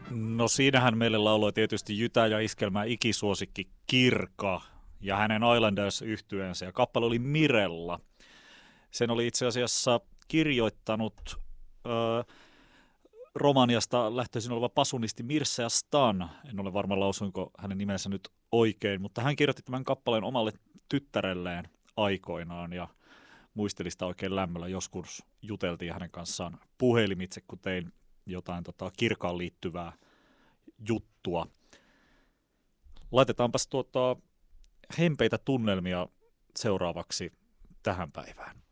No siinähän meille lauloi tietysti Jytä ja Iskelmää ikisuosikki Kirka ja hänen Islanders-yhtyeensä ja kappale oli Mirella. Sen oli itse asiassa kirjoittanut Romaniasta lähtöisin oleva pasunisti Mircea Stan. En ole varma lausuinko hänen nimensä nyt oikein, mutta hän kirjoitti tämän kappaleen omalle tyttärelleen aikoinaan ja muisteli sitä oikein lämmöllä. Joskus juteltiin hänen kanssaan puhelimitse, kun tein jotain Kirkaan liittyvää juttua. Laitetaanpas hempeitä tunnelmia seuraavaksi tähän päivään.